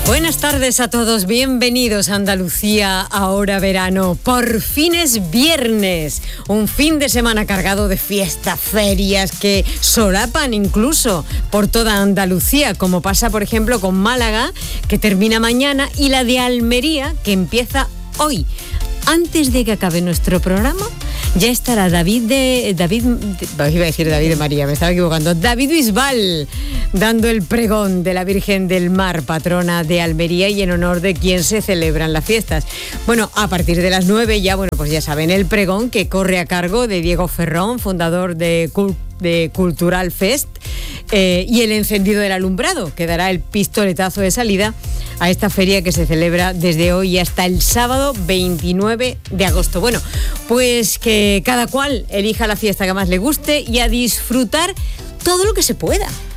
Buenas tardes a todos, bienvenidos a Andalucía, ahora verano. Por fin es viernes, un fin de semana cargado de fiestas, ferias que solapan incluso por toda Andalucía, como pasa por ejemplo con Málaga, que termina mañana, y la de Almería, que empieza hoy. Antes de que acabe nuestro programa, ya estará David de María, me estaba equivocando, David Bisbal, dando el pregón de la Virgen del Mar, patrona de Almería, y en honor de quien se celebran las fiestas. Bueno, a partir de las 9 ya, pues ya saben, el pregón que corre a cargo de Diego Ferrón, fundador de Cultural Fest, y el encendido del alumbrado, que dará el pistoletazo de salida a esta feria que se celebra desde hoy hasta el sábado 29 de agosto. Bueno, pues que cada cual elija la fiesta que más le guste y a disfrutar todo lo que se pueda.